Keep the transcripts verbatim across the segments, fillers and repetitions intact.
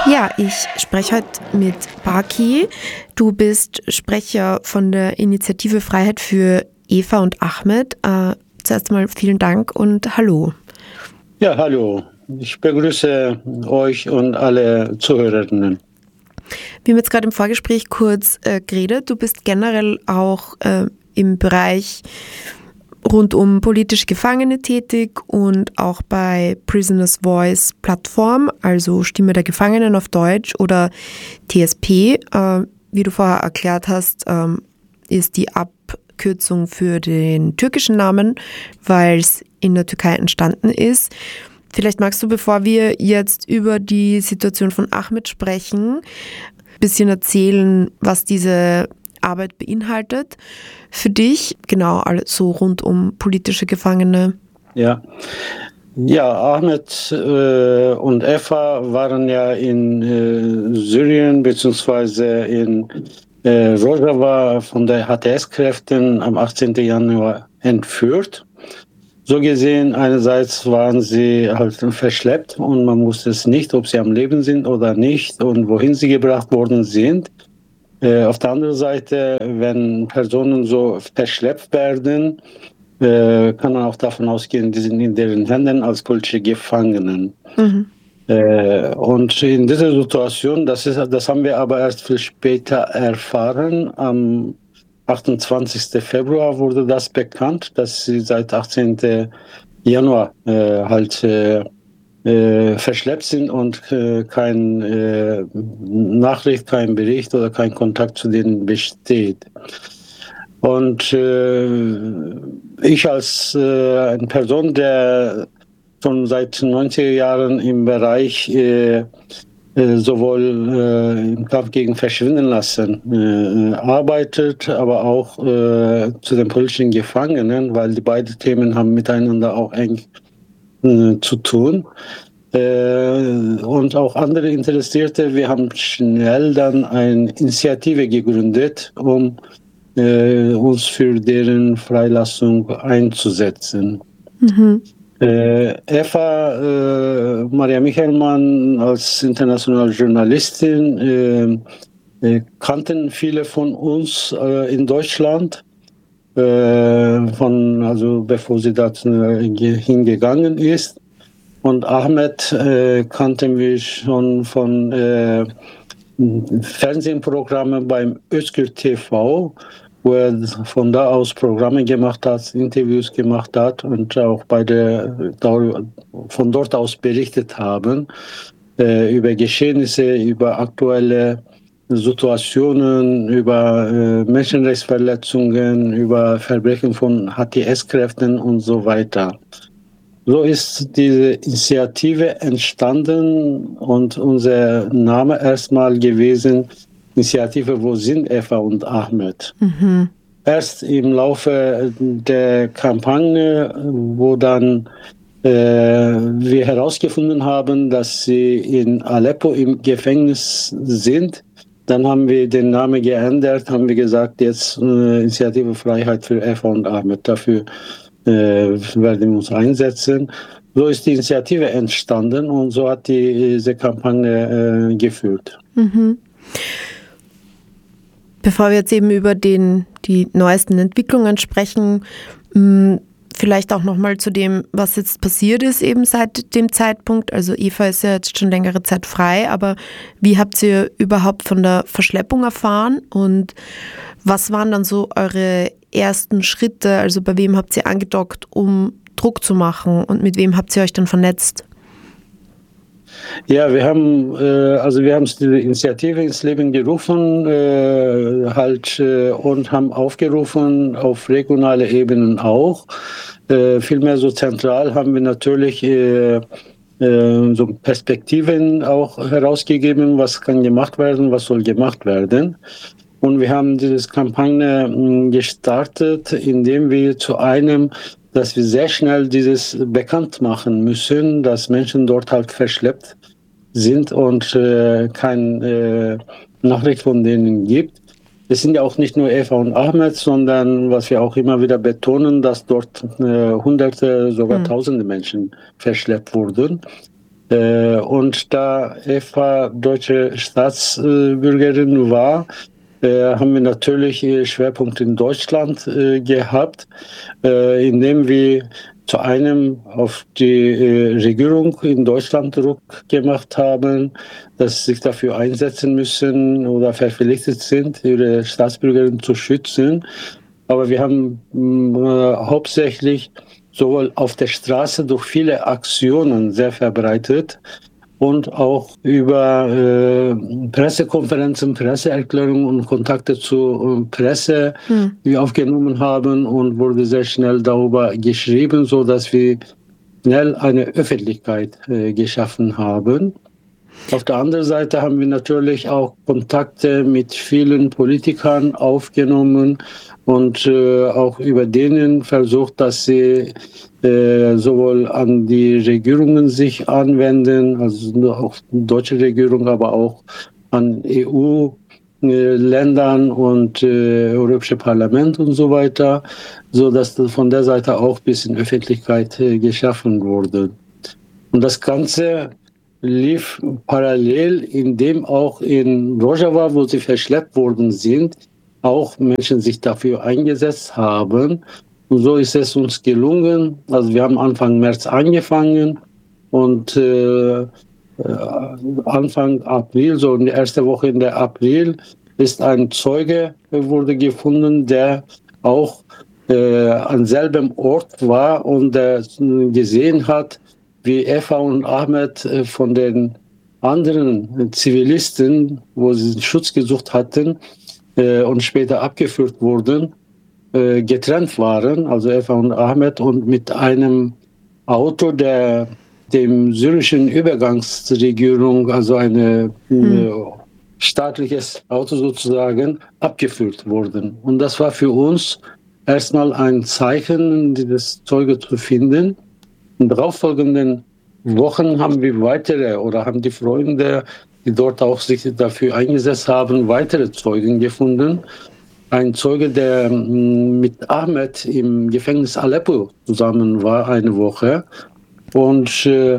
Ja, ich spreche heute mit Baki. Du bist Sprecher von der Initiative Freiheit für Eva und Ahmed. Äh, zuerst einmal vielen Dank und hallo. Ja, hallo. Ich begrüße euch und alle Zuhörerinnen. Wir haben jetzt gerade im Vorgespräch kurz äh, geredet. Du bist generell auch äh, im Bereich rund um politische Gefangene tätig und auch bei Prisoners Voice Plattform, also Stimme der Gefangenen auf Deutsch oder T S P. Äh, wie du vorher erklärt hast, ähm, ist die Abkürzung für den türkischen Namen, weil es in der Türkei entstanden ist. Vielleicht magst du, bevor wir jetzt über die Situation von Ahmed sprechen, ein bisschen erzählen, was diese Arbeit beinhaltet. Für dich, genau, also rund um politische Gefangene. Ja, ja Ahmed äh, und Eva waren ja in äh, Syrien bzw. in äh, Rojava von der H T S-Kräften am achtzehnten Januar entführt. So gesehen, einerseits waren sie halt verschleppt und man wusste es nicht, ob sie am Leben sind oder nicht und wohin sie gebracht worden sind. Äh, auf der anderen Seite, wenn Personen so verschleppt werden, äh, kann man auch davon ausgehen, die sind in deren Händen als politische Gefangenen. Mhm. Äh, und in dieser Situation, das, ist, das haben wir aber erst viel später erfahren, am achtundzwanzigsten Februar wurde das bekannt, dass sie seit achtzehnten Januar äh, halt äh, Äh, verschleppt sind und äh, kein äh, Nachricht, kein Bericht oder kein Kontakt zu denen besteht. Und äh, ich als äh, eine Person, der schon seit neunziger Jahren im Bereich äh, äh, sowohl äh, im Kampf gegen Verschwinden lassen äh, arbeitet, aber auch äh, zu den politischen Gefangenen, weil die beiden Themen haben miteinander auch eng zu tun. Äh, und auch andere Interessierte, wir haben schnell dann eine Initiative gegründet, um äh, uns für deren Freilassung einzusetzen. Mhm. Äh, Eva äh, Maria Michelmann als internationale Journalistin äh, äh, kannten viele von uns äh, in Deutschland. Von, also bevor sie da hingegangen ist. Und Ahmed äh, kannten wir schon von äh, Fernsehprogrammen beim Özgür T V, wo er von da aus Programme gemacht hat, Interviews gemacht hat und auch bei der, von dort aus berichtet haben äh, über Geschehnisse, über aktuelle Situationen, über äh, Menschenrechtsverletzungen, über Verbrechen von H T S-Kräften und so weiter. So ist diese Initiative entstanden und unser Name erstmal gewesen, Initiative Wo sind Eva und Ahmed? Mhm. Erst im Laufe der Kampagne, wo dann äh, wir herausgefunden haben, dass sie in Aleppo im Gefängnis sind, dann haben wir den Namen geändert, haben wir gesagt, jetzt äh, Initiative Freiheit für Eva und Ahmed. Dafür äh, werden wir uns einsetzen. So ist die Initiative entstanden und so hat die, diese Kampagne äh, geführt. Mhm. Bevor wir jetzt eben über den, die neuesten Entwicklungen sprechen, mh, vielleicht auch nochmal zu dem, was jetzt passiert ist eben seit dem Zeitpunkt. Also Eva ist ja jetzt schon längere Zeit frei, aber wie habt ihr überhaupt von der Verschleppung erfahren und was waren dann so eure ersten Schritte? Also bei wem habt ihr angedockt, um Druck zu machen und mit wem habt ihr euch dann vernetzt? Ja, wir haben äh, also wir haben diese Initiative ins Leben gerufen äh, halt äh, und haben aufgerufen auf regionaler Ebene auch. Äh, vielmehr so zentral haben wir natürlich äh, äh, so Perspektiven auch herausgegeben, was kann gemacht werden, was soll gemacht werden. Und wir haben diese Kampagne mh, gestartet, indem wir zu einem dass wir sehr schnell dieses bekannt machen müssen, dass Menschen dort halt verschleppt sind und äh, keine äh, Nachricht von denen gibt. Es sind ja auch nicht nur Eva und Ahmed, sondern was wir auch immer wieder betonen, dass dort äh, Hunderte, sogar mhm. Tausende Menschen verschleppt wurden. Äh, und da Eva deutsche Staatsbürgerin war, äh, haben wir natürlich äh, Schwerpunkt in Deutschland äh, gehabt, äh, indem wir zu einem auf die äh, Regierung in Deutschland Druck gemacht haben, dass sie sich dafür einsetzen müssen oder verpflichtet sind, ihre Staatsbürgerin zu schützen. Aber wir haben mh, hauptsächlich sowohl auf der Straße durch viele Aktionen sehr verbreitet und auch über äh, Pressekonferenzen, Presseerklärungen und Kontakte zur äh, Presse, hm. die wir aufgenommen haben, und wurde sehr schnell darüber geschrieben, so dass wir schnell eine Öffentlichkeit äh, geschaffen haben. Auf der anderen Seite haben wir natürlich auch Kontakte mit vielen Politikern aufgenommen und äh, auch über denen versucht, dass sie äh, sowohl an die Regierungen sich anwenden, also auch die deutsche Regierung, aber auch an E U-Ländern und äh, Europäische Parlament und so weiter, so dass von der Seite auch ein bisschen Öffentlichkeit äh, geschaffen wurde. Und das Ganze lief parallel, indem auch in Rojava, wo sie verschleppt worden sind, auch Menschen sich dafür eingesetzt haben. Und so ist es uns gelungen. Also wir haben Anfang März angefangen und äh, Anfang April, so in der ersten Woche in der April, ist ein Zeuge wurde gefunden, der auch äh, an selben Ort war und äh, gesehen hat, wie Eva und Ahmed äh, von den anderen Zivilisten, wo sie Schutz gesucht hatten äh, und später abgeführt wurden, äh, getrennt waren, also Eva und Ahmed, und mit einem Auto der dem syrischen Übergangsregierung, also eine hm. äh, staatliches Auto sozusagen, abgeführt wurden. Und das war für uns erstmal ein Zeichen, dieses Zeuge zu finden. In darauffolgenden Wochen haben wir weitere oder haben die Freunde, die dort auch sich dafür eingesetzt haben, weitere Zeugen gefunden. Ein Zeuge, der mit Ahmed im Gefängnis Aleppo zusammen war, eine Woche, und äh,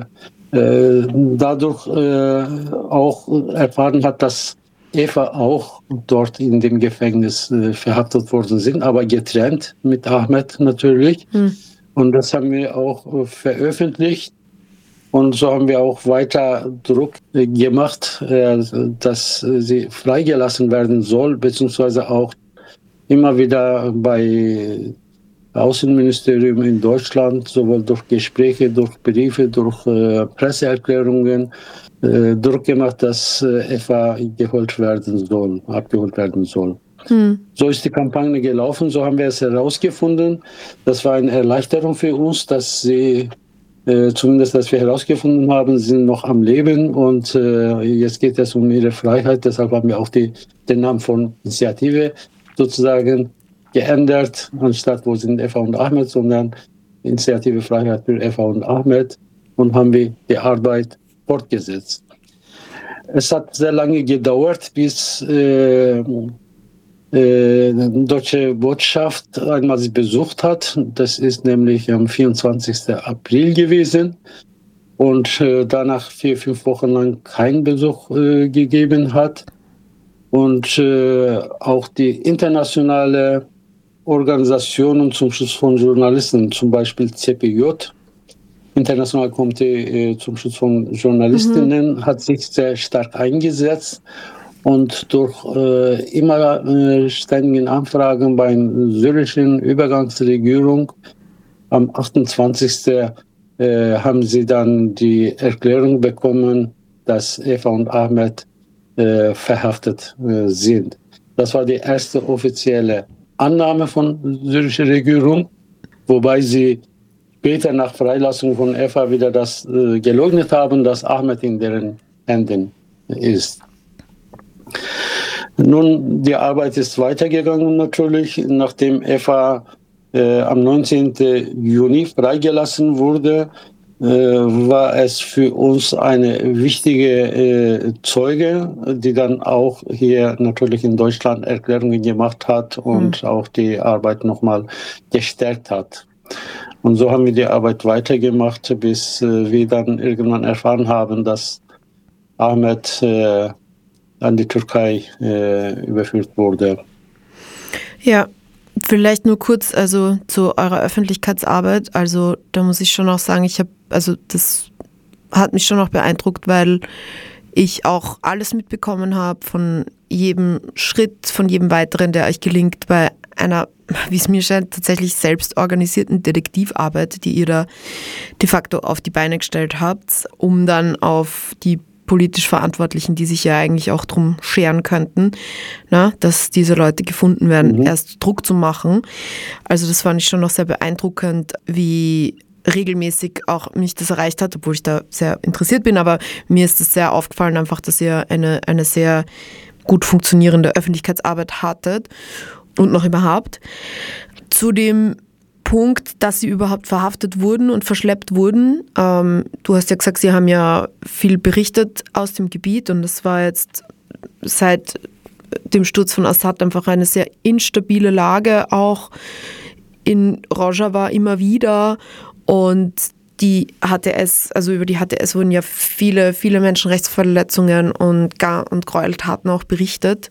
dadurch äh, auch erfahren hat, dass Eva auch dort in dem Gefängnis äh, verhaftet worden sind, aber getrennt mit Ahmed natürlich. Hm. Und das haben wir auch äh, veröffentlicht. Und so haben wir auch weiter Druck äh, gemacht, äh, dass äh, sie freigelassen werden soll, beziehungsweise auch immer wieder bei Außenministerium in Deutschland, sowohl durch Gespräche, durch Briefe, durch äh, Presseerklärungen, äh, Druck gemacht, dass äh, Eva geholt werden soll, abgeholt werden soll. Hm. So ist die Kampagne gelaufen, so haben wir es herausgefunden. Das war eine Erleichterung für uns, dass sie, äh, zumindest dass wir herausgefunden haben, sind noch am Leben, und äh, jetzt geht es um ihre Freiheit. Deshalb haben wir auch die, den Namen von Initiative sozusagen geändert, anstatt wo sind Eva und Ahmed, sondern Initiative Freiheit für Eva und Ahmed, und haben wir die Arbeit fortgesetzt. Es hat sehr lange gedauert, bis äh, äh, die deutsche Botschaft einmal sie besucht hat. Das ist nämlich am vierundzwanzigsten April gewesen, und äh, danach vier, fünf Wochen lang keinen Besuch äh, gegeben hat. Und äh, auch die internationale Organisationen zum Schutz von Journalisten, zum Beispiel C P J, Internationale Komitee äh, zum Schutz von Journalistinnen, mhm. hat sich sehr stark eingesetzt, und durch äh, immer äh, ständigen Anfragen bei der syrischen Übergangsregierung am achtundzwanzigsten Äh, haben sie dann die Erklärung bekommen, dass Eva und Ahmed äh, verhaftet äh, sind. Das war die erste offizielle Annahme von der syrischen Regierung, wobei sie später nach Freilassung von Eva wieder das äh, geleugnet haben, dass Ahmed in deren Händen ist. Nun, die Arbeit ist weitergegangen natürlich, nachdem Eva äh, am neunzehnten Juni freigelassen wurde, äh, war es für uns eine wichtige äh, Zeuge, die dann auch hier natürlich in Deutschland Erklärungen gemacht hat und mhm. auch die Arbeit nochmal gestärkt hat. Und so haben wir die Arbeit weitergemacht, bis äh, wir dann irgendwann erfahren haben, dass Ahmed äh, an die Türkei äh, überführt wurde. Ja, vielleicht nur kurz, also zu eurer Öffentlichkeitsarbeit. Also da muss ich schon auch sagen, ich habe, also das hat mich schon auch beeindruckt, weil ich auch alles mitbekommen habe von jedem Schritt, von jedem weiteren, der euch gelingt bei einer, wie es mir scheint, tatsächlich selbst organisierten Detektivarbeit, die ihr da de facto auf die Beine gestellt habt, um dann auf die politisch Verantwortlichen, die sich ja eigentlich auch drum scheren könnten, na, dass diese Leute gefunden werden, mhm. erst Druck zu machen. Also das fand ich schon noch sehr beeindruckend, wie regelmäßig auch mich das erreicht hat, obwohl ich da sehr interessiert bin, aber mir ist es sehr aufgefallen einfach, dass ihr eine, eine sehr gut funktionierende Öffentlichkeitsarbeit hattet und noch immer habt. Zu dem Punkt, dass sie überhaupt verhaftet wurden und verschleppt wurden. Ähm, du hast ja gesagt, sie haben ja viel berichtet aus dem Gebiet und es war jetzt seit dem Sturz von Assad einfach eine sehr instabile Lage, auch in Rojava immer wieder. Und die H T S, also über die H T S wurden ja viele, viele Menschenrechtsverletzungen und, Gar- und Gräueltaten auch berichtet.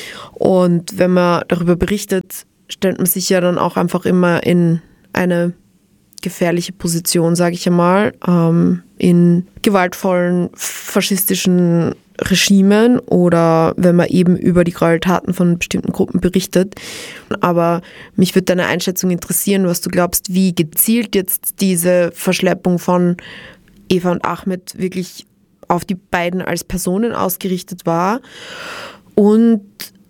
Und wenn man darüber berichtet, stellt man sich ja dann auch einfach immer in eine gefährliche Position, sage ich einmal, ähm, in gewaltvollen faschistischen Regimen oder wenn man eben über die Gräueltaten von bestimmten Gruppen berichtet. Aber mich würde deine Einschätzung interessieren, was du glaubst, wie gezielt jetzt diese Verschleppung von Eva und Ahmed wirklich auf die beiden als Personen ausgerichtet war und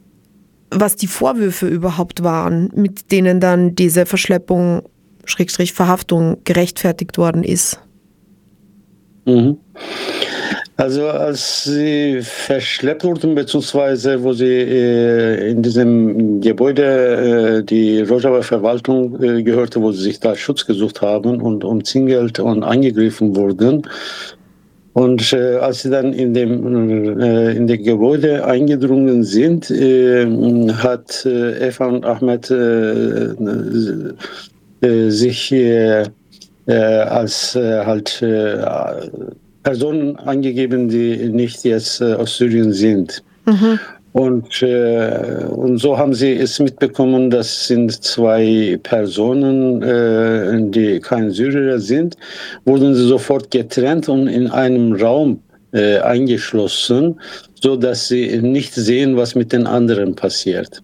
was die Vorwürfe überhaupt waren, mit denen dann diese Verschleppung, Schrägstrich Verhaftung gerechtfertigt worden ist. Mhm. Also als sie verschleppt wurden, beziehungsweise wo sie äh, in diesem Gebäude, äh, die Rojava Verwaltung äh, gehörte, wo sie sich da Schutz gesucht haben und umzingelt und angegriffen wurden. Und äh, als sie dann in dem äh, in dem Gebäude eingedrungen sind, äh, hat äh, Eva und Ahmed äh, äh, sich äh, äh, als äh, halt äh, Personen angegeben, die nicht jetzt äh, aus Syrien sind. Mhm. Und, äh, und so haben sie es mitbekommen, das sind zwei Personen, äh, die kein Syrier sind, wurden sie sofort getrennt und in einem Raum äh, eingeschlossen, so dass sie nicht sehen, was mit den anderen passiert.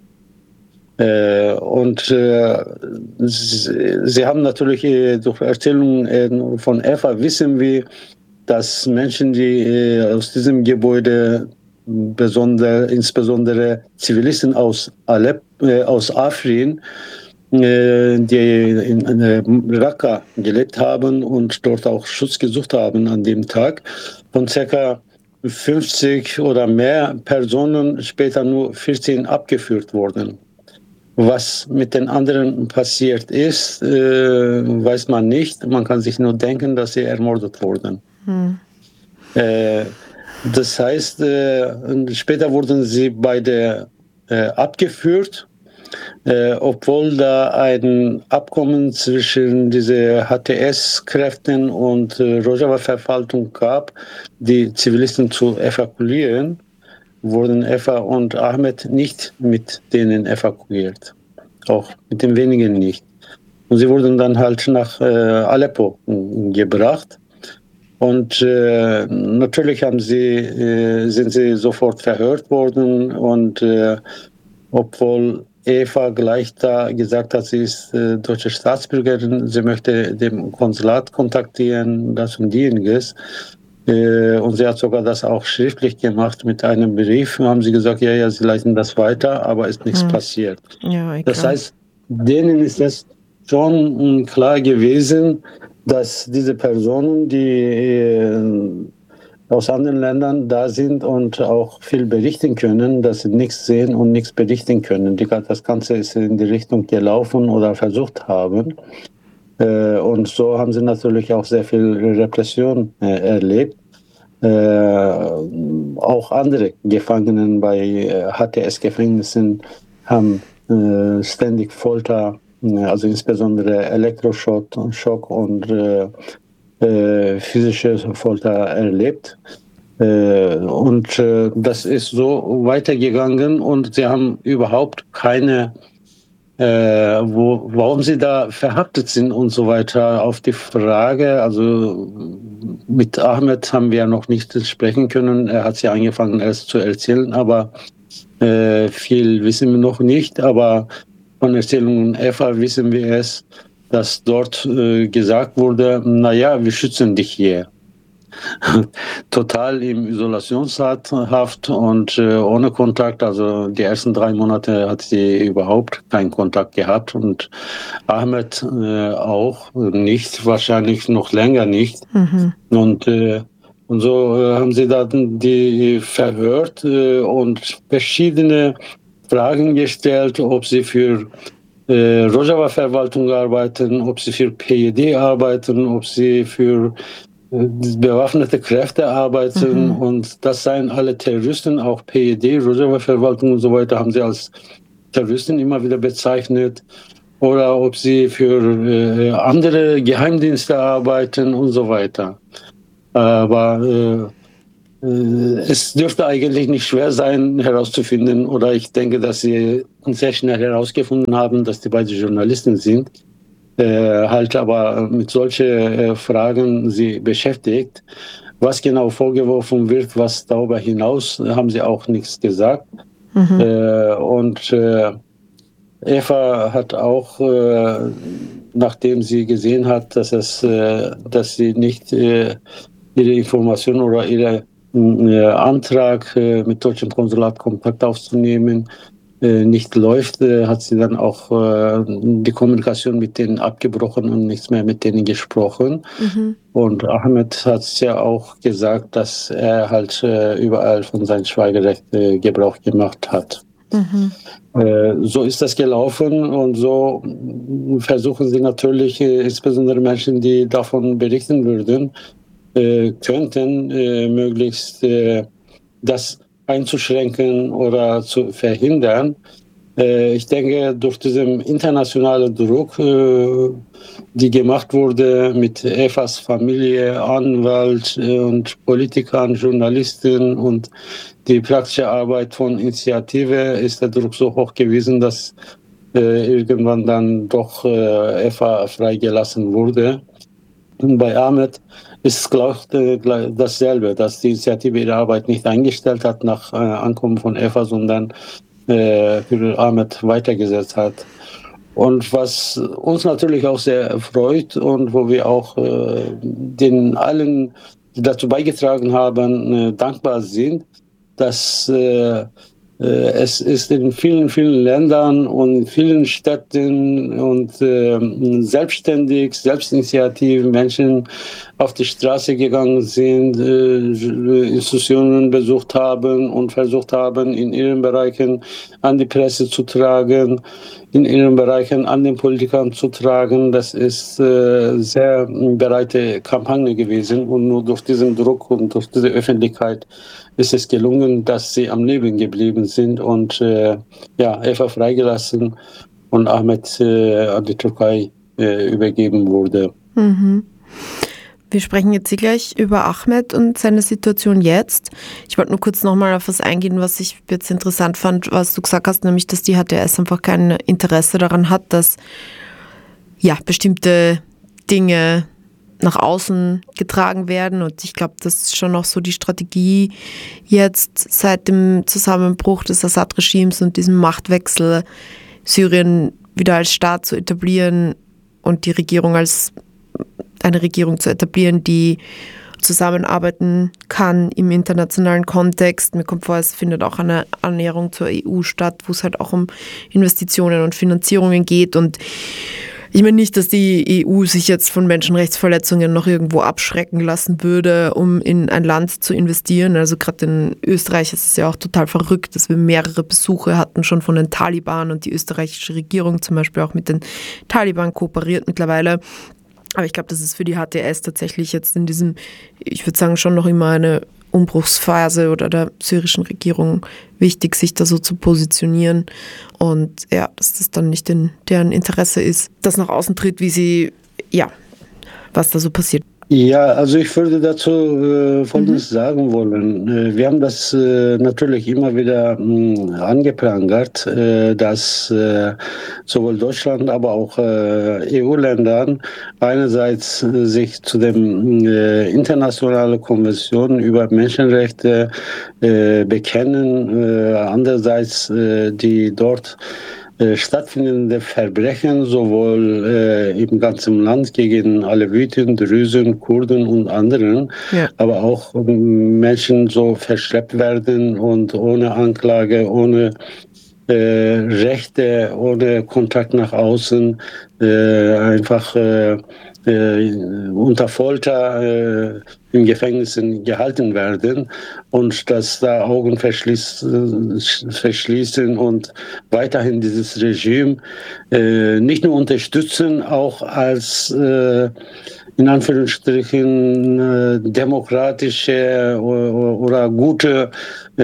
Äh, und äh, sie, sie haben natürlich äh, durch Erzählungen äh, von Eva wissen wir, dass Menschen, die äh, aus diesem Gebäude, besonder, insbesondere Zivilisten aus Alep, äh, aus Afrin, äh, die in äh, Raqqa gelebt haben und dort auch Schutz gesucht haben an dem Tag, von ca. fünfzig oder mehr Personen später nur vierzehn abgeführt wurden. Was mit den anderen passiert ist, äh, weiß man nicht. Man kann sich nur denken, dass sie ermordet wurden. Hm. Äh, das heißt, äh, später wurden sie beide äh, abgeführt, äh, obwohl da ein Abkommen zwischen diese H T S-Kräften und äh, Rojava-Verwaltung gab, die Zivilisten zu evakuieren, wurden Eva und Ahmed nicht mit denen evakuiert. Auch mit den wenigen nicht. Und sie wurden dann halt nach äh, Aleppo gebracht. Und äh, natürlich haben sie, äh, sind sie sofort verhört worden. Und äh, obwohl Eva gleich da gesagt hat, sie ist äh, deutsche Staatsbürgerin, sie möchte dem Konsulat kontaktieren, das und dieniges. Äh, und sie hat sogar das auch schriftlich gemacht mit einem Brief. Haben sie gesagt, ja, ja, sie leiten das weiter, aber ist nichts hm. passiert. Ja, das heißt, denen ist es schon klar gewesen, dass diese Personen, die äh, aus anderen Ländern da sind und auch viel berichten können, dass sie nichts sehen und nichts berichten können. Die, das Ganze ist in die Richtung gelaufen oder versucht haben. Äh, und so haben sie natürlich auch sehr viel Repression äh, erlebt. Äh, auch andere Gefangenen bei äh, H T S-Gefängnissen haben äh, ständig Folter also insbesondere Elektroschock Schock und äh, äh, physische Folter erlebt. Äh, und äh, das ist so weitergegangen und sie haben überhaupt keine, äh, wo, warum sie da verhaftet sind und so weiter. Auf die Frage, also mit Ahmed haben wir ja noch nicht sprechen können. Er hat ja angefangen, erst zu erzählen, aber äh, viel wissen wir noch nicht. Aber von Erzählungen Eva wissen wir es, dass dort äh, gesagt wurde, naja, wir schützen dich hier. Total im Isolationshaft und äh, ohne Kontakt. Also die ersten drei Monate hat sie überhaupt keinen Kontakt gehabt und Ahmed äh, auch nicht, wahrscheinlich noch länger nicht. Mhm. Und, äh, und so äh, haben sie dann die verhört äh, und verschiedene Fragen gestellt, ob sie für äh, Rojava-Verwaltung arbeiten, ob sie für P Y D arbeiten, ob sie für bewaffnete Kräfte arbeiten mhm. und das seien alle Terroristen, auch P Y D, Rojava-Verwaltung und so weiter, haben sie als Terroristen immer wieder bezeichnet. Oder ob sie für äh, andere Geheimdienste arbeiten und so weiter. Aber äh, äh, es dürfte eigentlich nicht schwer sein, herauszufinden, oder ich denke, dass sie sehr schnell herausgefunden haben, dass die beiden Journalisten sind. Äh, halt aber mit solchen äh, Fragen sie beschäftigt. Was genau vorgeworfen wird, was darüber hinaus, haben sie auch nichts gesagt. Mhm. Äh, und äh, Eva hat auch, äh, nachdem sie gesehen hat, dass, es, äh, dass sie nicht äh, ihre Informationen oder ihren äh, Antrag äh, mit deutschem Konsulat Kontakt aufzunehmen, nicht läuft, hat sie dann auch die Kommunikation mit denen abgebrochen und nichts mehr mit denen gesprochen. Mhm. Und Ahmed hat es ja auch gesagt, dass er halt überall von seinem Schweigerecht Gebrauch gemacht hat. Mhm. So ist das gelaufen und so versuchen sie natürlich, insbesondere Menschen, die davon berichten würden, könnten möglichst das einzuschränken oder zu verhindern. Äh, ich denke, durch diesen internationalen Druck, äh, die gemacht wurde mit Evas Familie, Anwalt äh, und Politikern, Journalisten und die praktische Arbeit von Initiative, ist der Druck so hoch gewesen, dass äh, irgendwann dann doch äh, Eva freigelassen wurde. Und bei Ahmed ist es, glaube ich, dasselbe, dass die Initiative ihre Arbeit nicht eingestellt hat nach äh, Ankommen von Eva, sondern äh, für Ahmed weitergesetzt hat. Und was uns natürlich auch sehr freut und wo wir auch äh, den allen, die dazu beigetragen haben, äh, dankbar sind, dass äh, es ist in vielen, vielen Ländern und vielen Städten und äh, selbstständig, Selbstinitiativen Menschen auf die Straße gegangen sind, äh, Institutionen besucht haben und versucht haben, in ihren Bereichen an die Presse zu tragen, in ihren Bereichen an den Politikern zu tragen. Das ist äh, sehr breite Kampagne gewesen und nur durch diesen Druck und durch diese Öffentlichkeit ist es gelungen, dass sie am Leben geblieben sind und äh, ja, Eva freigelassen und Ahmed äh, an die Türkei äh, übergeben wurde. Mhm. Wir sprechen jetzt hier gleich über Ahmed und seine Situation jetzt. Ich wollte nur kurz nochmal auf was eingehen, was ich jetzt interessant fand, was du gesagt hast, nämlich, dass die H T S einfach kein Interesse daran hat, dass ja, bestimmte Dinge nach außen getragen werden. Und ich glaube, das ist schon noch so die Strategie jetzt seit dem Zusammenbruch des Assad-Regimes und diesem Machtwechsel, Syrien wieder als Staat zu etablieren und die Regierung als eine Regierung zu etablieren, die zusammenarbeiten kann im internationalen Kontext. Mir kommt vor, es findet auch eine Annäherung zur E U statt, wo es halt auch um Investitionen und Finanzierungen geht. Und ich meine nicht, dass die E U sich jetzt von Menschenrechtsverletzungen noch irgendwo abschrecken lassen würde, um in ein Land zu investieren. Also gerade in Österreich ist es ja auch total verrückt, dass wir mehrere Besuche hatten schon von den Taliban und die österreichische Regierung zum Beispiel auch mit den Taliban kooperiert mittlerweile. Aber ich glaube, das ist für die H T S tatsächlich jetzt in diesem, ich würde sagen, schon noch immer eine Umbruchsphase oder der syrischen Regierung wichtig, sich da so zu positionieren und ja, dass das dann nicht in deren Interesse ist, dass nach außen tritt, wie sie, ja, was da so passiert. Ja, also ich würde dazu äh, Folgendes mhm. sagen wollen. Äh, wir haben das äh, natürlich immer wieder mh, angeprangert, äh, dass äh, sowohl Deutschland, aber auch äh, E U-Ländern einerseits äh, sich zu den äh, internationalen Konventionen über Menschenrechte äh, bekennen, äh, andererseits äh, die dort Äh, stattfindende Verbrechen sowohl äh, im ganzen Land gegen Aleviten, Drusen, Kurden und anderen, ja. aber auch ähm, Menschen so verschleppt werden und ohne Anklage, ohne äh, Rechte, ohne Kontakt nach außen, äh, einfach äh, äh, unter Folter äh, in Gefängnissen gehalten werden und dass da Augen verschließ, verschließen und weiterhin dieses Regime äh, nicht nur unterstützen, auch als äh, in Anführungsstrichen äh, demokratische oder, oder gute äh,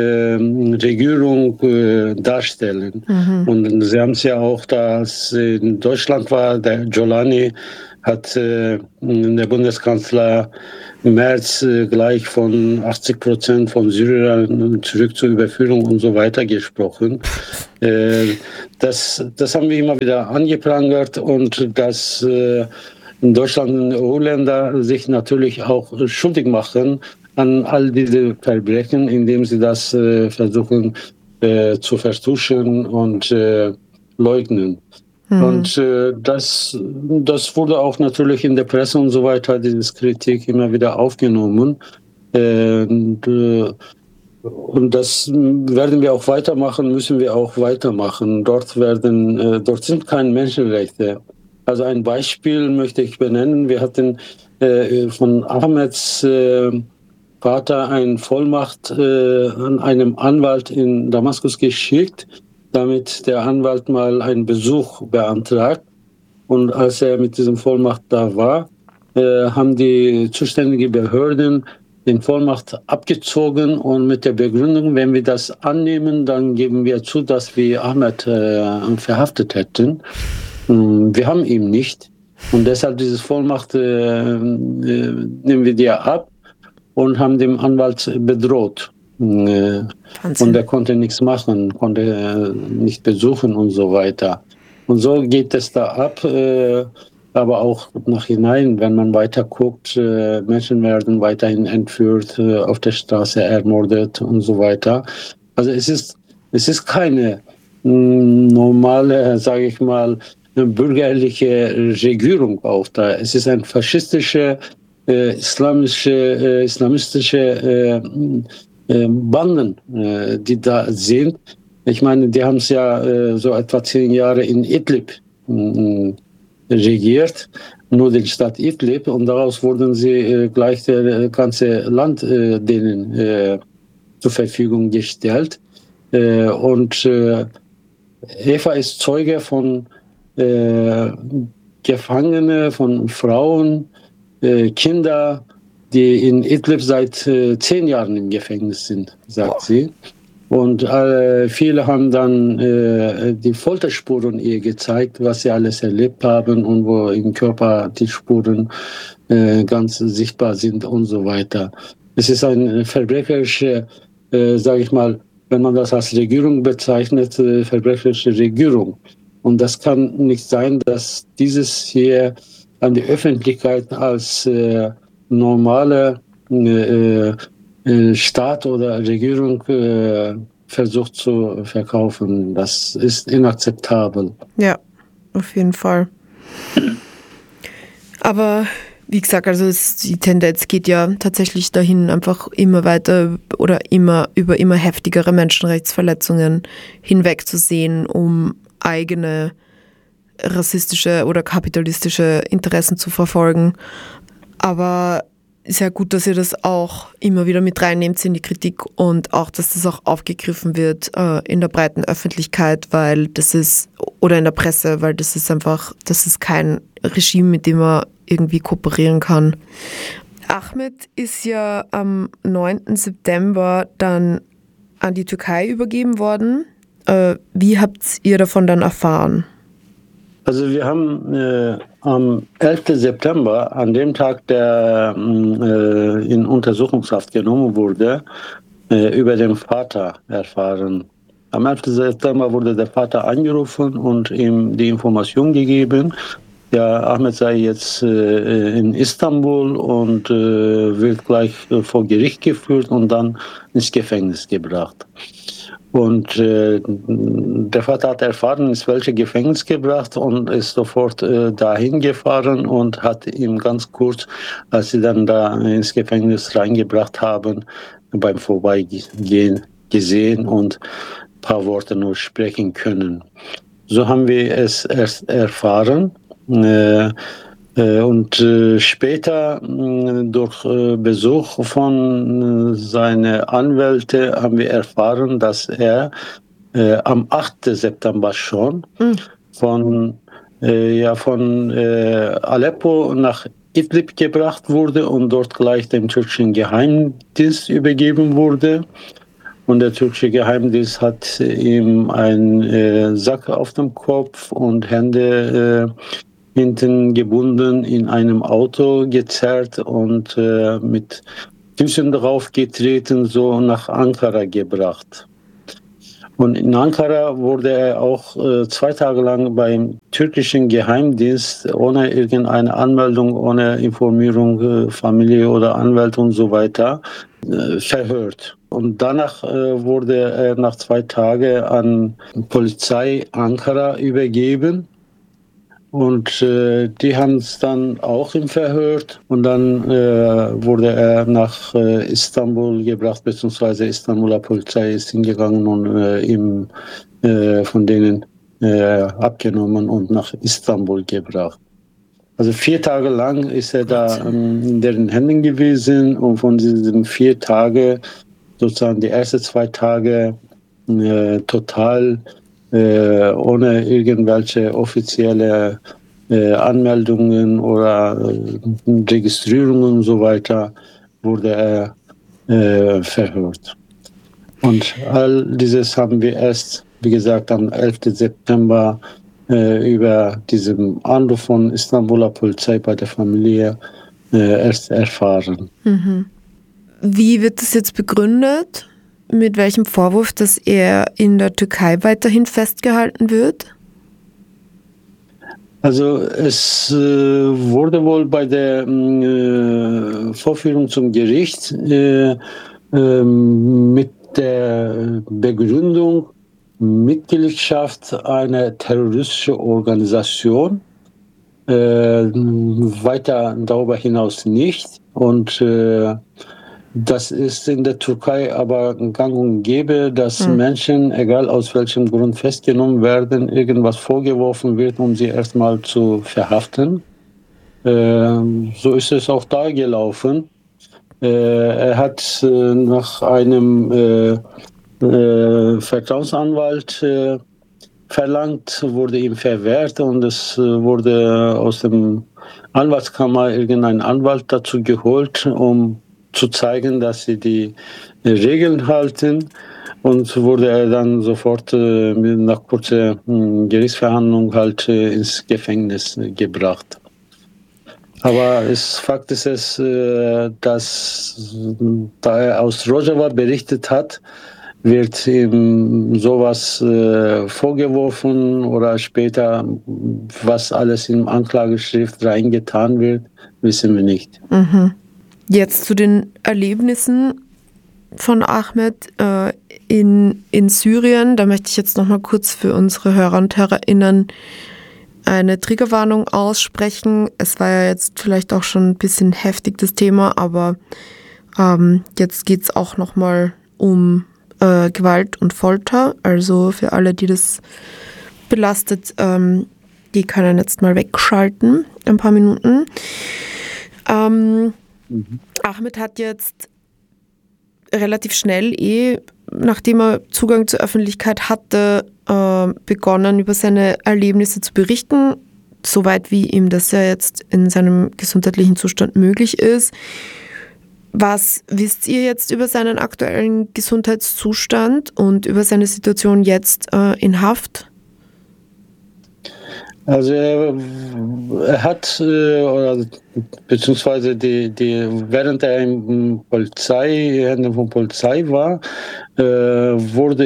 Regierung äh, darstellen. Mhm. Und Sie haben es ja auch, da es in Deutschland war, der Jolani hat äh, der Bundeskanzler im März äh, gleich von achtzig Prozent von Syrern zurück zur Überführung und so weiter gesprochen. Äh, das, das haben wir immer wieder angeprangert und dass äh, in Deutschland und E U-Länder sich natürlich auch schuldig machen an all diese Verbrechen, indem sie das äh, versuchen äh, zu vertuschen und äh, leugnen. Mhm. Und äh, das, das wurde auch natürlich in der Presse und so weiter, diese Kritik immer wieder aufgenommen. Äh, und, äh, und das werden wir auch weitermachen, müssen wir auch weitermachen. Dort werden, äh, dort sind keine Menschenrechte. Also ein Beispiel möchte ich benennen. Wir hatten äh, von Ahmeds äh, Vater eine Vollmacht äh, an einem Anwalt in Damaskus geschickt, damit der Anwalt mal einen Besuch beantragt. Und als er mit diesem Vollmacht da war, äh, haben die zuständigen Behörden den Vollmacht abgezogen und mit der Begründung, wenn wir das annehmen, dann geben wir zu, dass wir Ahmed äh, verhaftet hätten. Wir haben ihn nicht und deshalb dieses Vollmacht äh, äh, nehmen wir dir ab und haben den Anwalt bedroht. Äh, und er konnte nichts machen, konnte äh, nicht besuchen und so weiter. Und so geht es da ab, äh, aber auch nach hinein, wenn man weiter guckt, äh, Menschen werden weiterhin entführt, äh, auf der Straße ermordet und so weiter. Also es ist, es ist keine mh, normale, sage ich mal, bürgerliche Regierung auch da. Es ist eine faschistische, äh, islamische, äh, islamistische äh, äh, Banden, äh, die da sind. Ich meine, die haben es ja äh, so etwa zehn Jahre in Idlib äh, regiert, nur die Stadt Idlib, und daraus wurden sie äh, gleich das äh, ganze Land äh, denen äh, zur Verfügung gestellt. Äh, und äh, Eva ist Zeuge von Äh, Gefangene, von Frauen, äh, Kinder, die in Idlib seit äh, zehn Jahren im Gefängnis sind, sagt wow. sie. Und äh, viele haben dann äh, die Folterspuren ihr gezeigt, was sie alles erlebt haben und wo im Körper die Spuren äh, ganz sichtbar sind und so weiter. Es ist eine verbrecherische, äh, sage ich mal, wenn man das als Regierung bezeichnet, äh, verbrecherische Regierung. Und das kann nicht sein, dass dieses hier an die Öffentlichkeit als äh, normale äh, äh, Staat oder Regierung äh, versucht zu verkaufen. Das ist inakzeptabel. Ja, auf jeden Fall. Aber wie gesagt, also es, die Tendenz geht ja tatsächlich dahin, einfach immer weiter oder immer über immer heftigere Menschenrechtsverletzungen hinwegzusehen, um eigene rassistische oder kapitalistische Interessen zu verfolgen. Aber sehr gut, dass ihr das auch immer wieder mit reinnehmt in die Kritik und auch, dass das auch aufgegriffen wird äh, in der breiten Öffentlichkeit, weil das ist, oder in der Presse, weil das ist einfach, das ist kein Regime, mit dem man irgendwie kooperieren kann. Ahmet ist ja am neunten September dann an die Türkei übergeben worden. Äh, wie habt ihr davon dann erfahren? Also wir haben äh, am elften September, an dem Tag, der äh, in Untersuchungshaft genommen wurde, äh, über den Vater erfahren. Am elften September wurde der Vater angerufen und ihm die Information gegeben, ja, Ahmet sei jetzt äh, in Istanbul und äh, wird gleich äh, vor Gericht geführt und dann ins Gefängnis gebracht. Und äh, der Vater hat erfahren, ins welche Gefängnis gebracht und ist sofort äh, dahin gefahren und hat ihm ganz kurz, als sie dann da ins Gefängnis reingebracht haben, beim Vorbeigehen gesehen und ein paar Worte nur sprechen können. So haben wir es erst erfahren. Äh, äh, und äh, später äh, durch äh, Besuch von äh, seinen Anwälten haben wir erfahren, dass er äh, am achten September schon mhm. von, äh, ja, von äh, Aleppo nach Idlib gebracht wurde und dort gleich dem türkischen Geheimdienst übergeben wurde. Und der türkische Geheimdienst hat ihm einen äh, Sack auf dem Kopf und Hände äh, hinten gebunden in einem Auto gezerrt und äh, mit Füßen drauf getreten, so nach Ankara gebracht. Und in Ankara wurde er auch äh, zwei Tage lang beim türkischen Geheimdienst ohne irgendeine Anmeldung, ohne Informierung, äh, Familie oder Anwalt und so weiter äh, verhört. Und danach äh, wurde er nach zwei Tagen an Polizei Ankara übergeben. Und äh, die haben es dann auch ihm verhört. Und dann äh, wurde er nach äh, Istanbul gebracht, beziehungsweise Istanbuler Polizei ist hingegangen und äh, ihm äh, von denen äh, abgenommen und nach Istanbul gebracht. Also vier Tage lang ist er da ähm, in deren Händen gewesen und von diesen vier Tagen, sozusagen die ersten zwei Tage, äh, total Äh, ohne irgendwelche offizielle äh, Anmeldungen oder äh, Registrierungen und so weiter, wurde er äh, verhört. Und all dieses haben wir erst, wie gesagt, am elften September äh, über diesen Anruf von Istanbuler Polizei bei der Familie äh, erst erfahren. Mhm. Wie wird das jetzt begründet? Mit welchem Vorwurf, dass er in der Türkei weiterhin festgehalten wird? Also es äh, wurde wohl bei der äh, Vorführung zum Gericht äh, äh, mit der Begründung Mitgliedschaft einer terroristischen Organisation, äh, weiter darüber hinaus nicht. Und äh, das ist in der Türkei aber gang und gäbe, dass hm. Menschen, egal aus welchem Grund festgenommen werden, irgendwas vorgeworfen wird, um sie erstmal zu verhaften. Äh, so ist es auch da gelaufen. Äh, er hat äh, nach einem äh, äh, Vertrauensanwalt äh, verlangt, wurde ihm verwehrt und es äh, wurde aus dem Anwaltskammer irgendein Anwalt dazu geholt, um zu zeigen, dass sie die Regeln halten, und wurde er dann sofort äh, nach kurzer äh, Gerichtsverhandlung halt äh, ins Gefängnis äh, gebracht. Aber es, Fakt ist es, äh, dass da er aus Rojava berichtet hat, wird ihm sowas äh, vorgeworfen oder später, was alles in Anklageschrift reingetan wird, wissen wir nicht. Mhm. Jetzt zu den Erlebnissen von Ahmet äh, in, in Syrien. Da möchte ich jetzt noch mal kurz für unsere Hörer und Hörerinnen eine Triggerwarnung aussprechen. Es war ja jetzt vielleicht auch schon ein bisschen heftig, das Thema, aber ähm, jetzt geht es auch noch mal um äh, Gewalt und Folter. Also für alle, die das belastet, ähm, die können jetzt mal wegschalten, ein paar Minuten. Ähm, Mhm. Ahmet hat jetzt relativ schnell, eh, nachdem er Zugang zur Öffentlichkeit hatte, äh, begonnen, über seine Erlebnisse zu berichten, soweit wie ihm das ja jetzt in seinem gesundheitlichen Zustand möglich ist. Was wisst ihr jetzt über seinen aktuellen Gesundheitszustand und über seine Situation jetzt äh, in Haft? Also er, er hat, äh, oder, beziehungsweise die, die, während er in Polizei, Hände von Polizei war, äh, wurde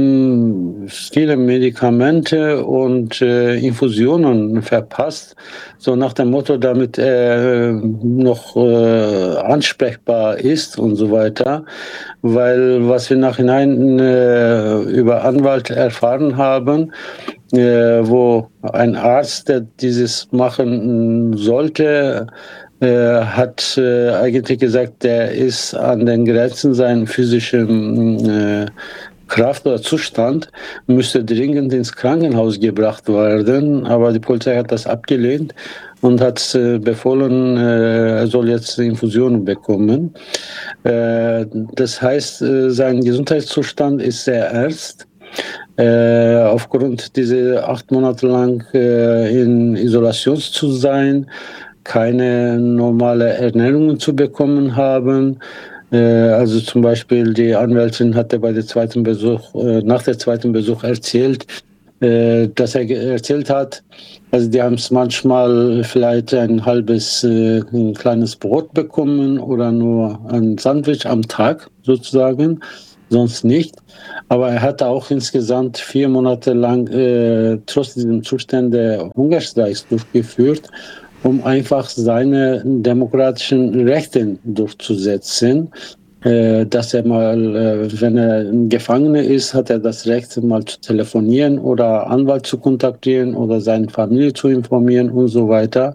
ihm viele Medikamente und äh, Infusionen verpasst, so nach dem Motto, damit er noch äh, ansprechbar ist und so weiter. Weil was wir nachhinein äh, über Anwalt erfahren haben, äh, wo ein Arzt, der dieses machen sollte, äh, hat äh, eigentlich gesagt, der ist an den Grenzen seiner physischen äh, Kraft oder Zustand, müsste dringend ins Krankenhaus gebracht werden. Aber die Polizei hat das abgelehnt und hat äh, befohlen, äh, er soll jetzt Infusionen bekommen. Äh, das heißt, äh, sein Gesundheitszustand ist sehr ernst. Äh, aufgrund dieser acht Monate lang äh, in Isolation zu sein, keine normale Ernährung zu bekommen haben. Äh, also zum Beispiel die Anwältin hatte bei der zweiten Besuch, äh, nach der zweiten Besuch erzählt, äh, dass er erzählt hat, also die haben es manchmal vielleicht ein halbes, äh, ein kleines Brot bekommen oder nur ein Sandwich am Tag sozusagen, sonst nicht. Aber er hatte auch insgesamt vier Monate lang äh, trotz diesem Zustände Hungerstreiks durchgeführt, um einfach seine demokratischen Rechte durchzusetzen. Äh, dass er mal, äh, wenn er ein Gefangener ist, hat er das Recht, mal zu telefonieren oder Anwalt zu kontaktieren oder seine Familie zu informieren und so weiter.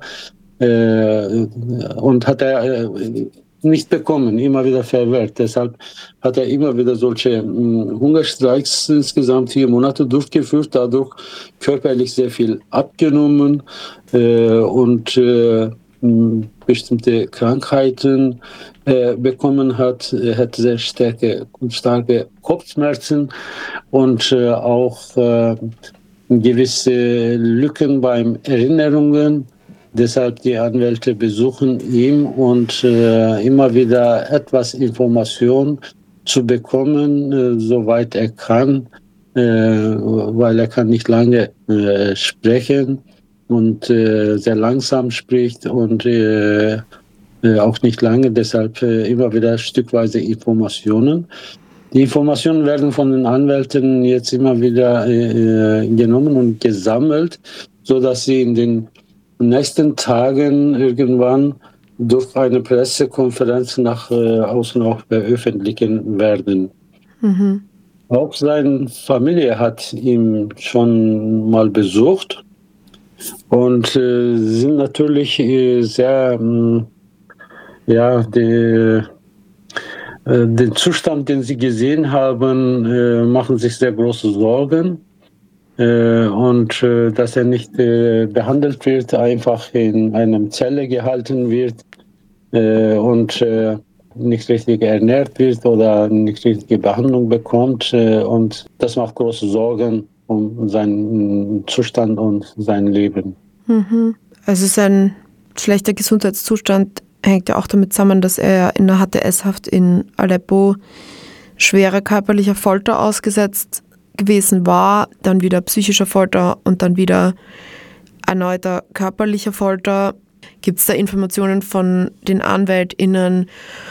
Äh, und hat er äh, nicht bekommen, immer wieder verwehrt. Deshalb hat er immer wieder solche mh, Hungerstreiks insgesamt vier Monate durchgeführt, dadurch körperlich sehr viel abgenommen äh, und äh, mh, bestimmte Krankheiten äh, bekommen hat. Er hat sehr starke, starke Kopfschmerzen und äh, auch äh, gewisse Lücken beim Erinnerungen. Deshalb die Anwälte besuchen ihn und äh, immer wieder etwas Information zu bekommen, äh, soweit er kann, äh, weil er kann nicht lange äh, sprechen und äh, sehr langsam spricht und äh, äh, auch nicht lange, deshalb äh, immer wieder stückweise Informationen. Die Informationen werden von den Anwälten jetzt immer wieder äh, genommen und gesammelt, sodass sie in den nächsten Tagen irgendwann durch eine Pressekonferenz nach äh, außen auch veröffentlichen werden. Mhm. Auch seine Familie hat ihn schon mal besucht und äh, sind natürlich äh, sehr, mh, ja, die, äh, den Zustand, den sie gesehen haben, äh, machen sich sehr große Sorgen. Und äh, dass er nicht äh, behandelt wird, einfach in einem Zelle gehalten wird äh, und äh, nicht richtig ernährt wird oder nicht richtige Behandlung bekommt. Äh, und das macht große Sorgen um seinen Zustand und sein Leben. Mhm. Also sein schlechter Gesundheitszustand hängt ja auch damit zusammen, dass er in der H T S-Haft in Aleppo schwerer körperlicher Folter ausgesetzt gewesen war, dann wieder psychischer Folter und dann wieder erneuter körperlicher Folter. Gibt es da Informationen von den AnwältInnen,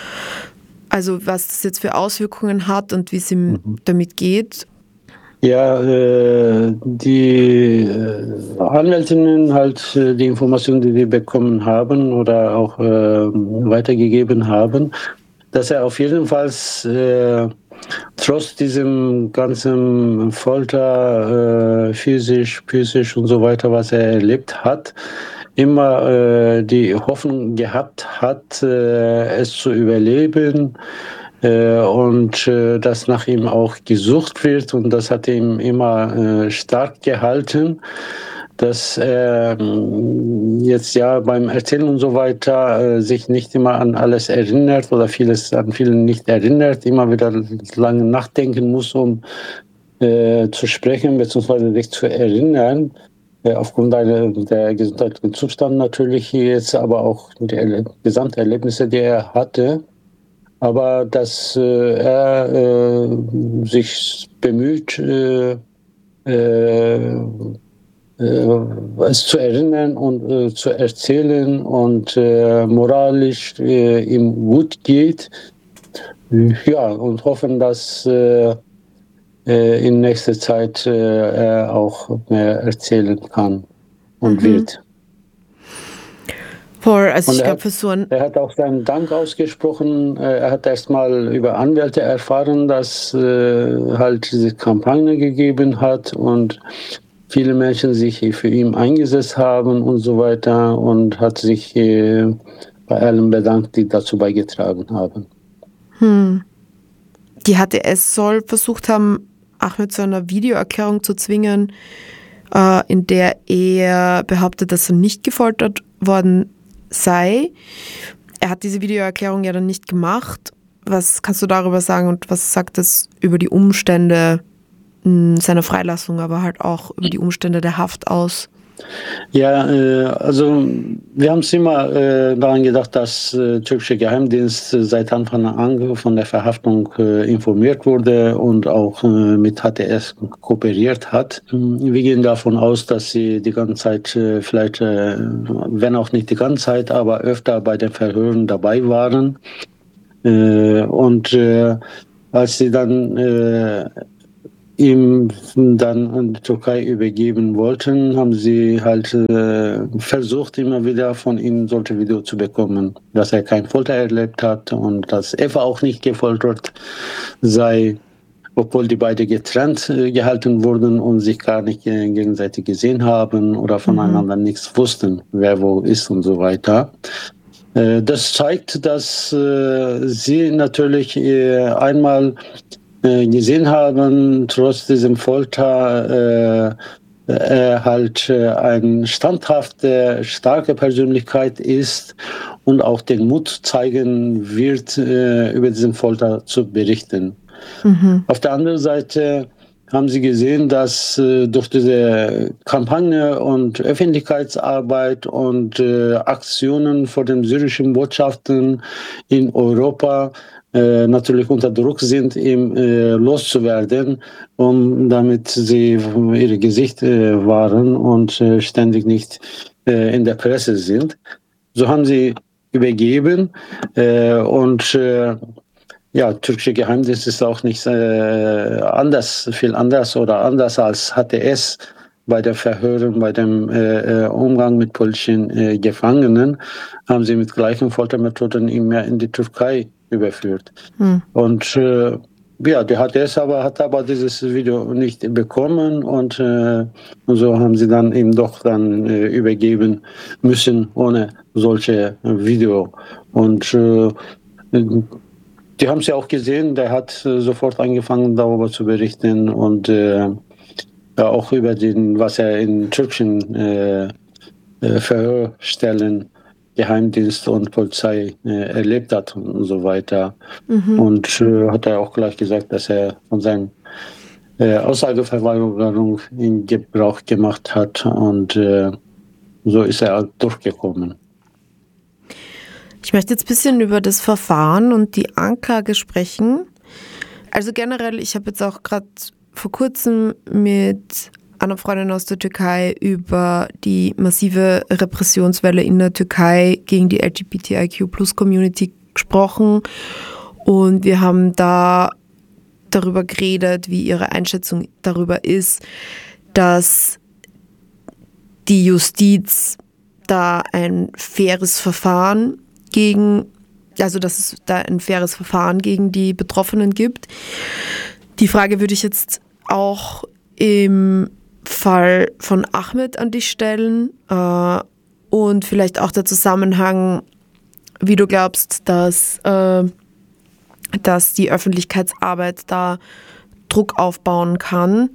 also was das jetzt für Auswirkungen hat und wie es ihm mhm. damit geht? Ja, äh, die äh, Anwältinnen halt äh, die Informationen, die wir bekommen haben oder auch äh, weitergegeben haben, dass er auf jeden Fall äh, trotz diesem ganzen Folter, äh, physisch, psychisch und so weiter, was er erlebt hat, immer äh, die Hoffnung gehabt hat, äh, es zu überleben äh, und äh, dass nach ihm auch gesucht wird. Und das hat ihn immer äh, stark gehalten, dass er äh, jetzt ja beim Erzählen und so weiter äh, sich nicht immer an alles erinnert oder vieles an vielen nicht erinnert, immer wieder lange nachdenken muss, um äh, zu sprechen bzw. sich zu erinnern. Äh, aufgrund einer, der gesundheitlichen Zustand natürlich jetzt, aber auch die Gesamterlebnisse, die er hatte. aber dass äh, er äh, sich bemüht, äh, äh, äh, es zu erinnern und äh, zu erzählen und äh, moralisch äh, ihm gut geht. Ja, und hoffen, dass äh, äh, in nächster Zeit äh, er auch mehr erzählen kann und Mhm. wird. Voll, also Und ich er glaube, hat, für so ein. er hat auch seinen Dank ausgesprochen. Äh, Er hat erst mal über Anwälte erfahren, dass äh, halt diese Kampagne gegeben hat und viele Menschen sich für ihn eingesetzt haben und so weiter und hat sich äh, bei allen bedankt, die dazu beigetragen haben. Hm. Die H T S soll versucht haben, Ahmed zu einer Videoerklärung zu zwingen, äh, in der er behauptet, dass er nicht gefoltert worden sei. Er hat diese Videoerklärung ja dann nicht gemacht. Was kannst du darüber sagen und was sagt das über die Umstände mh, seiner Freilassung, aber halt auch über die Umstände der Haft aus? Ja, äh, also wir haben immer äh, daran gedacht, dass äh, türkische Geheimdienst äh, seit Anfang an von der Verhaftung äh, informiert wurde und auch äh, mit H T S kooperiert hat. Wir gehen davon aus, dass sie die ganze Zeit äh, vielleicht, äh, wenn auch nicht die ganze Zeit, aber öfter bei den Verhören dabei waren. Äh, und äh, als sie dann äh, ihm dann an die Türkei übergeben wollten, haben sie halt äh, versucht, immer wieder von ihm solche Videos zu bekommen, dass er kein Folter erlebt hat und dass Eva auch nicht gefoltert sei, obwohl die beiden getrennt äh, gehalten wurden und sich gar nicht äh, gegenseitig gesehen haben oder voneinander mhm. nichts wussten, wer wo ist und so weiter. Äh, das zeigt, dass äh, sie natürlich äh, einmal gesehen haben, trotz diesem Folter äh, er halt äh, eine standhafte, starke Persönlichkeit ist und auch den Mut zeigen wird, äh, über diesen Folter zu berichten. Mhm. Auf der anderen Seite haben sie gesehen, dass äh, durch diese Kampagne und Öffentlichkeitsarbeit und äh, Aktionen vor den syrischen Botschaften in Europa äh, natürlich unter Druck sind, ihm äh, loszuwerden, um damit sie ihr Gesicht äh, wahren und äh, ständig nicht äh, in der Presse sind. So haben sie übergeben äh, und äh, ja, türkische Geheimdienst ist auch nicht äh, anders, viel anders oder anders als H T S bei der Verhören, bei dem äh, Umgang mit politischen äh, Gefangenen, haben sie mit gleichen Foltermethoden immer in die Türkei überführt. Hm. Und äh, ja, die H T S aber hat aber dieses Video nicht bekommen und, äh, und so haben sie dann ihm doch dann äh, übergeben müssen ohne solche Video. Und äh, die haben es ja auch gesehen, der hat äh, sofort angefangen, darüber zu berichten und äh, ja, auch über den, was er in türkischen äh, äh, Verhörstellen, Geheimdienst und Polizei äh, erlebt hat und so weiter. Mhm. Und äh, hat er auch gleich gesagt, dass er von seiner äh, Aussageverweigerung in Gebrauch gemacht hat und äh, so ist er durchgekommen. Ich möchte jetzt ein bisschen über das Verfahren und die Anklage sprechen. Also generell, ich habe jetzt auch gerade vor kurzem mit einer Freundin aus der Türkei über die massive Repressionswelle in der Türkei gegen die L G B T I Q Plus Community gesprochen. Und wir haben da darüber geredet, wie ihre Einschätzung darüber ist, dass die Justiz da ein faires Verfahren gegen, also dass es da ein faires Verfahren gegen die Betroffenen gibt. Die Frage würde ich jetzt auch im Fall von Ahmed an dich stellen äh, und vielleicht auch der Zusammenhang, wie du glaubst, dass, äh, dass die Öffentlichkeitsarbeit da Druck aufbauen kann.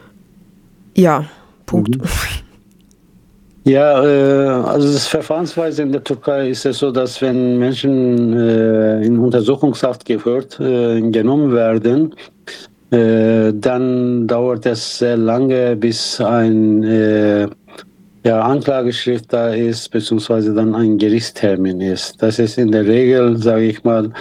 Ja, Punkt. Mhm. Ja, äh, also das Verfahrensweise in der Türkei ist es so, dass wenn Menschen äh, in Untersuchungshaft geführt, äh, genommen werden, äh, dann dauert es sehr lange, bis ein äh, ja, Anklageschrift da ist, beziehungsweise dann ein Gerichtstermin ist. Das ist in der Regel, sage ich mal,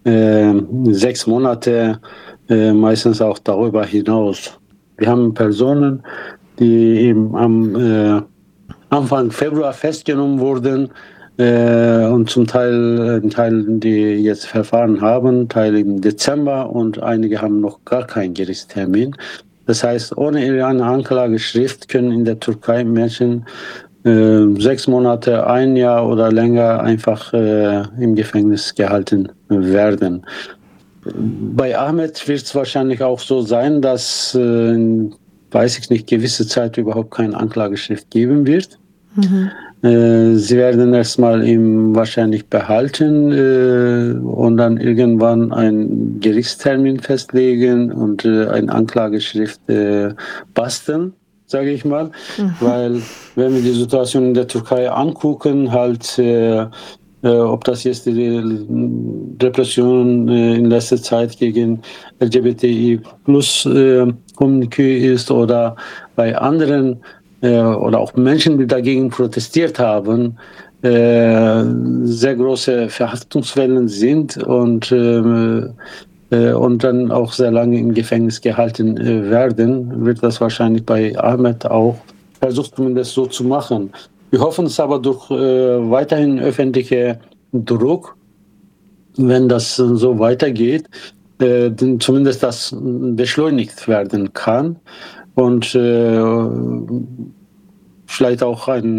äh, sechs Monate, äh, meistens auch darüber hinaus. Wir haben Personen, die eben am äh, Anfang Februar festgenommen wurden äh, und zum Teil äh, Teil, die jetzt Verfahren haben, Teil im Dezember und einige haben noch gar keinen Gerichtstermin. Das heißt, ohne eine Anklageschrift können in der Türkei Menschen äh, sechs Monate, ein Jahr oder länger einfach äh, im Gefängnis gehalten werden. Bei Ahmed wird es wahrscheinlich auch so sein, dass, äh, weiß ich nicht, gewisse Zeit überhaupt keine Anklageschrift geben wird. Mhm. Äh, sie werden erstmal ihn wahrscheinlich behalten äh, und dann irgendwann einen Gerichtstermin festlegen und äh, eine Anklageschrift äh, basteln, sage ich mal. Mhm. Weil wenn wir die Situation in der Türkei angucken, halt äh, Äh, ob das jetzt die Repression äh, in letzter Zeit gegen L G B T I plus äh, Community ist oder bei anderen äh, oder auch Menschen, die dagegen protestiert haben, äh, sehr große Verhaftungswellen sind und, äh, äh, und dann auch sehr lange im Gefängnis gehalten äh, werden, wird das wahrscheinlich bei Ahmed auch versucht, zumindest so zu machen. Wir hoffen es aber durch äh, weiterhin öffentliche Druck, wenn das so weitergeht, äh, zumindest das beschleunigt werden kann und äh, vielleicht auch ein